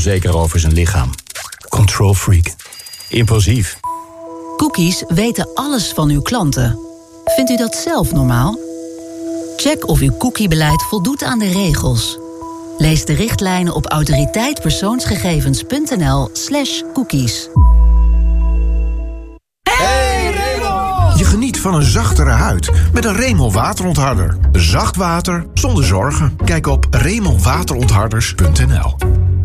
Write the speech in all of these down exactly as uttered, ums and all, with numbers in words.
onzeker over zijn lichaam. Control freak. Impulsief. Cookies weten alles van uw klanten. Vindt u dat zelf normaal? Check of uw cookiebeleid voldoet aan de regels. Lees de richtlijnen op autoriteitpersoonsgegevens.nl slash cookies. Hey Raymond! Je geniet van een zachtere huid met een Raymond waterontharder. Zacht water zonder zorgen. Kijk op raymond waterontharders punt n l.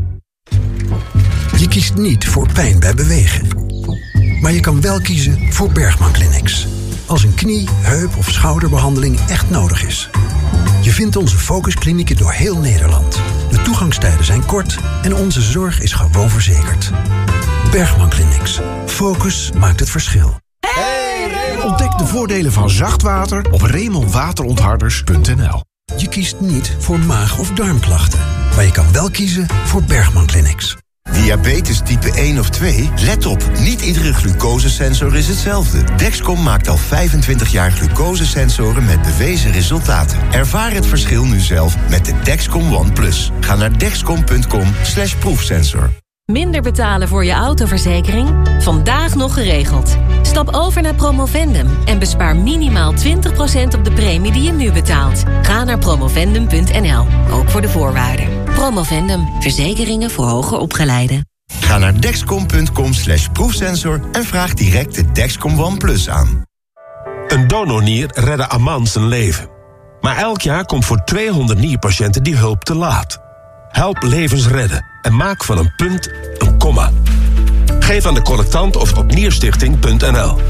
Je kiest niet voor pijn bij bewegen. Maar je kan wel kiezen voor Bergman Clinics. Als een knie, heup of schouderbehandeling echt nodig is. Je vindt onze focusklinieken door heel Nederland. De toegangstijden zijn kort en onze zorg is gewoon verzekerd. Bergman Clinics. Focus maakt het verschil. Hey Raymond! Ontdek de voordelen van zacht water op raymond waterontharders punt n l. Je kiest niet voor maag- of darmklachten. Maar je kan wel kiezen voor Bergman Clinics. Diabetes type één of twee? Let op, niet iedere glucosesensor is hetzelfde. Dexcom maakt al vijfentwintig jaar glucosesensoren met bewezen resultaten. Ervaar het verschil nu zelf met de Dexcom One Plus. Ga naar dexcom punt com slash proefsensor. Minder betalen voor je autoverzekering? Vandaag nog geregeld. Stap over naar Promovendum en bespaar minimaal twintig procent op de premie die je nu betaalt. Ga naar promovendum punt n l, ook voor de voorwaarden. Promovendum, verzekeringen voor hoger opgeleiden. Ga naar dexcom punt com slash proefsensor en vraag direct de Dexcom One Plus aan. Een donornier redde Aman zijn leven. Maar elk jaar komt voor tweehonderd nierpatiënten die hulp te laat. Help levens redden en maak van een punt een komma. Geef aan de collectant of op nierstichting punt n l.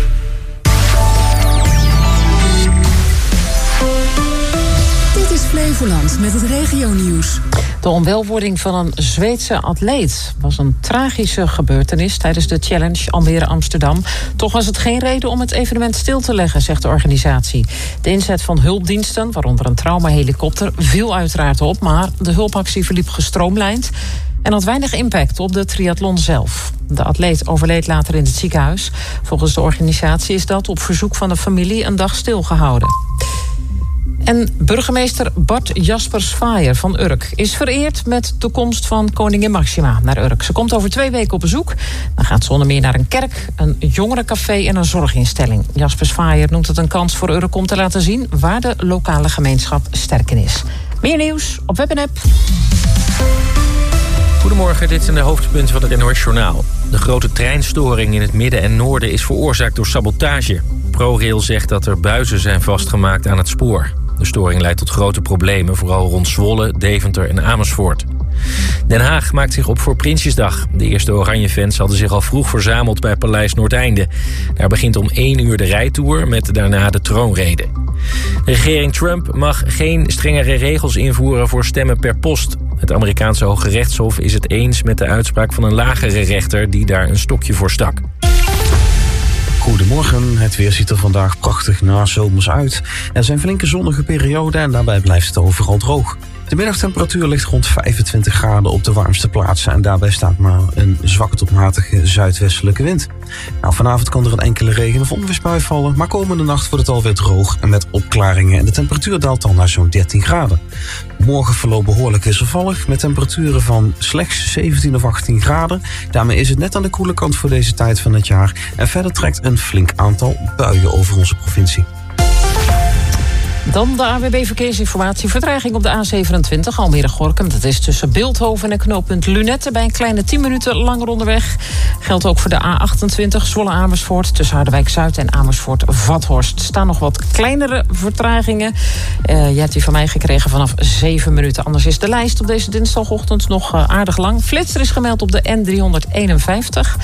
Dit is Flevoland met het regionieuws. De onwelwording van een Zweedse atleet was een tragische gebeurtenis tijdens de Challenge Almere-Amsterdam. Toch was het geen reden om het evenement stil te leggen, zegt de organisatie. De inzet van hulpdiensten, waaronder een traumahelikopter, viel uiteraard op, maar de hulpactie verliep gestroomlijnd en had weinig impact op de triathlon zelf. De atleet overleed later in het ziekenhuis. Volgens de organisatie is dat op verzoek van de familie een dag stilgehouden. En burgemeester Bart Jasper-Svaaier van Urk is vereerd met de komst van koningin Maxima naar Urk. Ze komt over twee weken op bezoek. Dan gaat ze onder meer naar een kerk, een jongerencafé en een zorginstelling. Jasper-Svaaier noemt het een kans voor Urk om te laten zien waar de lokale gemeenschap sterk in is. Meer nieuws op web en app. Goedemorgen, dit zijn de hoofdpunten van het N O S-journaal. De grote treinstoring in het midden en noorden is veroorzaakt door sabotage. ProRail zegt dat er buizen zijn vastgemaakt aan het spoor. De storing leidt tot grote problemen, vooral rond Zwolle, Deventer en Amersfoort. Den Haag maakt zich op voor Prinsjesdag. De eerste Oranje-fans hadden zich al vroeg verzameld bij Paleis Noordeinde. Daar begint om één uur de rijtour met daarna de troonrede. De regering Trump mag geen strengere regels invoeren voor stemmen per post. Het Amerikaanse Hoge Rechtshof is het eens met de uitspraak van een lagere rechter die daar een stokje voor stak. Goedemorgen, het weer ziet er vandaag prachtig nazomers uit. Er zijn flinke zonnige perioden en daarbij blijft het overal droog. De middagtemperatuur ligt rond vijfentwintig graden op de warmste plaatsen en daarbij staat maar een zwakke tot matige zuidwestelijke wind. Nou, vanavond kan er een enkele regen- of onweersbui vallen, maar komende nacht wordt het alweer droog en met opklaringen en de temperatuur daalt dan naar zo'n dertien graden. Morgen verloopt behoorlijk wisselvallig met temperaturen van slechts zeventien of achttien graden. Daarmee is het net aan de koele kant voor deze tijd van het jaar en verder trekt een flink aantal buien over onze provincie. Dan de A W B Verkeersinformatie. Vertraging op de A zevenentwintig Almere-Gorinchem. Dat is tussen Beeldhoven en knooppunt Lunette bij een kleine tien minuten langer onderweg. Geldt ook voor de A achtentwintig Zwolle-Amersfoort tussen Harderwijk-Zuid en Amersfoort-Vathorst. Er staan nog wat kleinere vertragingen. Uh, je hebt die van mij gekregen vanaf zeven minuten. Anders is de lijst op deze dinsdagochtend nog uh, aardig lang. Flitser is gemeld op de N driehonderdeenenvijftig.